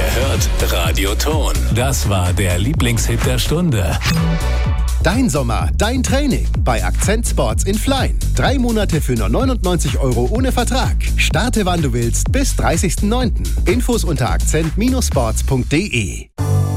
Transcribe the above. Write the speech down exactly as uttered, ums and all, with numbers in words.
Wer hört? Radio Ton. Das war der Lieblingshit der Stunde. Dein Sommer, dein Training bei Akzent Sports in Flein. Drei Monate für nur neunundneunzig Euro ohne Vertrag. Starte wann du willst bis dreißigsten neunten Infos unter akzent Bindestrich sports punkt de.